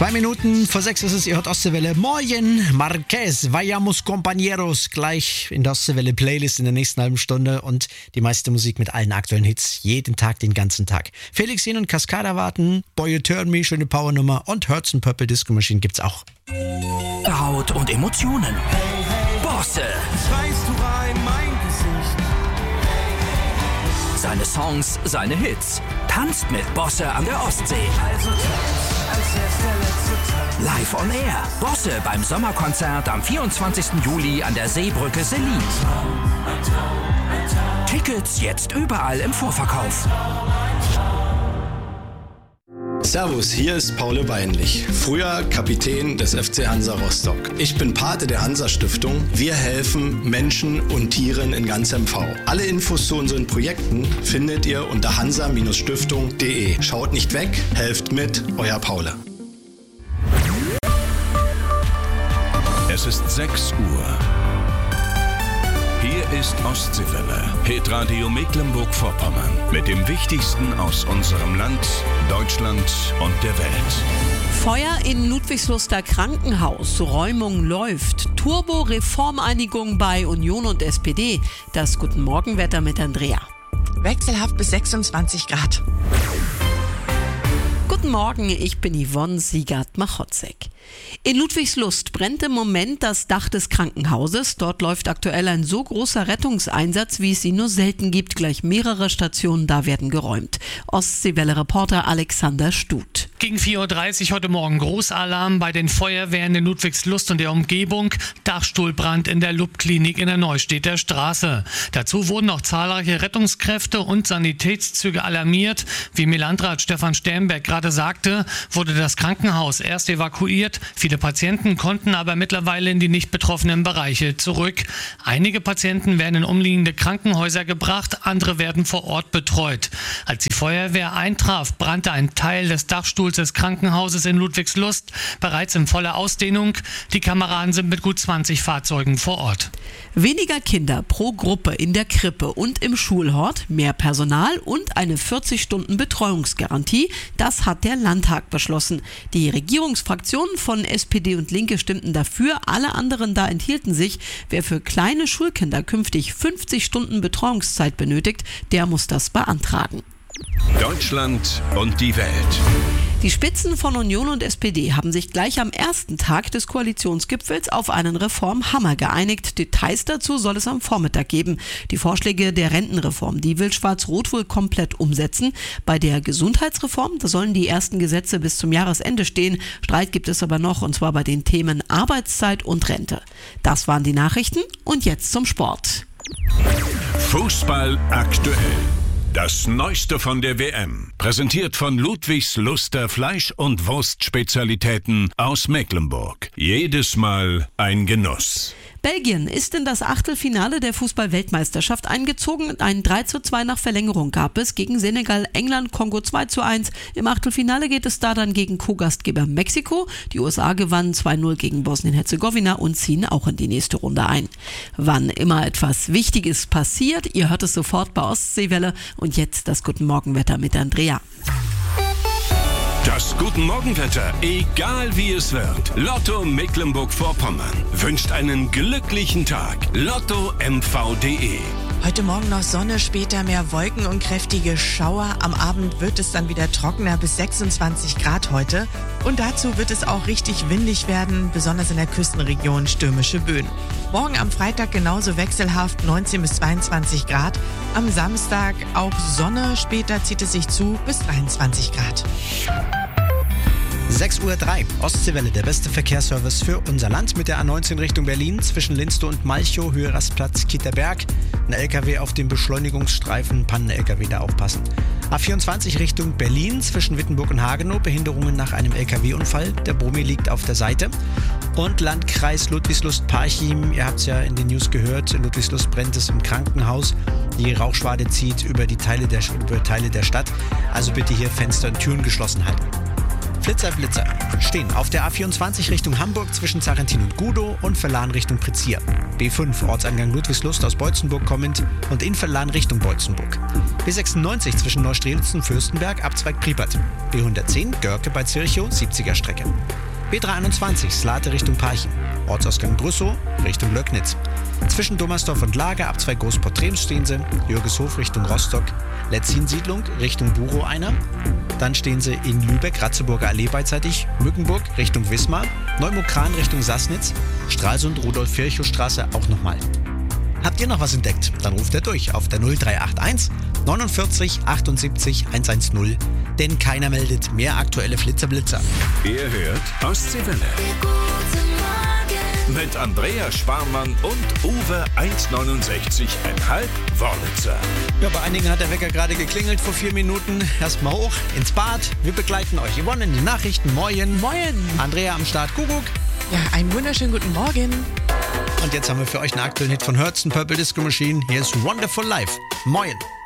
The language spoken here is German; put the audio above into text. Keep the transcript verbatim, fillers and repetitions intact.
Zwei Minuten vor sechs ist es, ihr hört Ostseewelle. Moin, Marquez, vayamos compañeros. Gleich in der Ostseewelle Playlist in der nächsten halben Stunde und die meiste Musik mit allen aktuellen Hits. Jeden Tag, den ganzen Tag. Felix Jen und Cascada warten. Boy You Turn Me, schöne Powernummer. Und Herz and Purple Disco Machine gibt's auch. Haut und Emotionen. Hey, hey, Bosse. Schreist du rein, mein Gesicht. Seine Songs, seine Hits. Tanzt mit Bosse an der Ostsee. Also tanz, als wär's der letzte Tag. Live on Air. Bosse beim Sommerkonzert am vierundzwanzigsten Juli an der Seebrücke Selin. Tickets jetzt überall im Vorverkauf. Servus, hier ist Paul Weinlich, früher Kapitän des F C Hansa Rostock. Ich bin Pate der Hansa-Stiftung. Wir helfen Menschen und Tieren in ganz M V. Alle Infos zu unseren Projekten findet ihr unter hansa Stiftung punkt de. Schaut nicht weg, helft mit, euer Paul. Es ist sechs Uhr. Hier ist Ostseewelle, Hitradio Mecklenburg-Vorpommern mit dem Wichtigsten aus unserem Land, Deutschland und der Welt. Feuer in Ludwigsluster Krankenhaus, Räumung läuft, Turbo-Reformeinigung bei Union und S P D. Das Guten Morgenwetter mit Andrea. Wechselhaft bis sechsundzwanzig Grad. Guten Morgen, ich bin Yvonne Siegert-Machotzek. In Ludwigslust brennt im Moment das Dach des Krankenhauses. Dort läuft aktuell ein so großer Rettungseinsatz, wie es ihn nur selten gibt. Gleich mehrere Stationen da werden geräumt. Ostseewelle-Reporter Alexander Stut. Gegen vier Uhr dreißig heute Morgen Großalarm bei den Feuerwehren in Ludwigslust und der Umgebung. Dachstuhlbrand in der Lupp-Klinik in der Neustädter Straße. Dazu wurden auch zahlreiche Rettungskräfte und Sanitätszüge alarmiert. Wie Melandrat Stefan Sternberg gerade sagte, wurde das Krankenhaus erst evakuiert. Viele Patienten konnten aber mittlerweile in die nicht betroffenen Bereiche zurück. Einige Patienten werden in umliegende Krankenhäuser gebracht, andere werden vor Ort betreut. Als die Feuerwehr eintraf, brannte ein Teil des Dachstuhls des Krankenhauses in Ludwigslust bereits in voller Ausdehnung. Die Kameraden sind mit gut zwanzig Fahrzeugen vor Ort. Weniger Kinder pro Gruppe in der Krippe und im Schulhort, mehr Personal und eine vierzig Stunden Betreuungsgarantie. Das hat der Landtag beschlossen. Die Regierungsfraktionen von S P D und Linke stimmten dafür, alle anderen da enthielten sich. Wer für kleine Schulkinder künftig fünfzig Stunden Betreuungszeit benötigt, der muss das beantragen. Deutschland und die Welt. Die Spitzen von Union und S P D haben sich gleich am ersten Tag des Koalitionsgipfels auf einen Reformhammer geeinigt. Details dazu soll es am Vormittag geben. Die Vorschläge der Rentenreform, die will Schwarz-Rot wohl komplett umsetzen. Bei der Gesundheitsreform, da sollen die ersten Gesetze bis zum Jahresende stehen. Streit gibt es aber noch, und zwar bei den Themen Arbeitszeit und Rente. Das waren die Nachrichten und jetzt zum Sport. Fußball aktuell. Das Neueste von der W M, präsentiert von Ludwigsluster Fleisch- und Wurstspezialitäten aus Mecklenburg. Jedes Mal ein Genuss. Belgien ist in das Achtelfinale der Fußball-Weltmeisterschaft eingezogen. Ein drei zu zwei nach Verlängerung gab es gegen Senegal, England, Kongo zwei zu eins. Im Achtelfinale geht es da dann gegen Co-Gastgeber Mexiko. Die U S A gewannen zwei null gegen Bosnien-Herzegowina und ziehen auch in die nächste Runde ein. Wann immer etwas Wichtiges passiert, ihr hört es sofort bei Ostseewelle. Und jetzt das Guten Morgenwetter mit Andrea. Das Guten Morgenwetter, egal wie es wird. Lotto Mecklenburg-Vorpommern wünscht einen glücklichen Tag. Lotto M V punkt de. Heute Morgen noch Sonne, später mehr Wolken und kräftige Schauer. Am Abend wird es dann wieder trockener, bis sechsundzwanzig Grad heute. Und dazu wird es auch richtig windig werden, besonders in der Küstenregion stürmische Böen. Morgen am Freitag genauso wechselhaft, neunzehn bis zweiundzwanzig Grad. Am Samstag auch Sonne, später zieht es sich zu bis dreiundzwanzig Grad. sechs Uhr drei, Ostseewelle, der beste Verkehrsservice für unser Land mit der A neunzehn Richtung Berlin zwischen Linstow und Malchow, Höhe Rastplatz Kieterberg. Ein L K W auf dem Beschleunigungsstreifen, Pannen-L K W da aufpassen. A vierundzwanzig Richtung Berlin zwischen Wittenburg und Hagenow, Behinderungen nach einem L K W-Unfall. Der Brummi liegt auf der Seite. Und Landkreis Ludwigslust-Parchim, ihr habt es ja in den News gehört, in Ludwigslust brennt es im Krankenhaus. Die Rauchschwade zieht über die Teile der, über Teile der Stadt. Also bitte hier Fenster und Türen geschlossen halten. Flitzer, Blitzer stehen auf der A vierundzwanzig Richtung Hamburg zwischen Zarentin und Gudow und Verlan Richtung Prizier. B fünf Ortsangang Ludwigslust aus Beutzenburg kommend und in Verlan Richtung Beutzenburg. B sechsundneunzig zwischen Neustrelitz und Fürstenberg, Abzweig Priepert. B hundertzehn Görke bei Zirchow, siebziger Strecke. B dreihunderteinundzwanzig Slate Richtung Parchim. Ortsausgang Brüssow Richtung Löcknitz. Zwischen Dommersdorf und Lager, Abzweig Großportrems stehen sie. Jürgeshof Richtung Rostock. Letzin-Siedlung Richtung Burow einer. Dann stehen sie in Lübeck, Ratzeburger Allee beidseitig. Mückenburg Richtung Wismar. Neumokran Richtung Sassnitz. Stralsund, Rudolf-Virchow-Straße auch nochmal. Habt ihr noch was entdeckt? Dann ruft er durch auf der null drei acht eins neunundvierzig achtundsiebzig hundertzehn. Denn keiner meldet mehr aktuelle Flitzer-Blitzer. Ihr hört Ostseewelle. Mit Andrea Sparmann und Uwe eins neunundsechzig Komma fünf Wörlitzer. Ja, bei einigen hat der Wecker gerade geklingelt vor vier Minuten. Erstmal hoch ins Bad. Wir begleiten euch. Yvonne in die Nachrichten. Moin. Moin. Andrea am Start. Kuckuck. Ja, einen wunderschönen guten Morgen. Und jetzt haben wir für euch einen aktuellen Hit von Hurts, Purple Disco Machine. Hier ist Wonderful Life. Moin.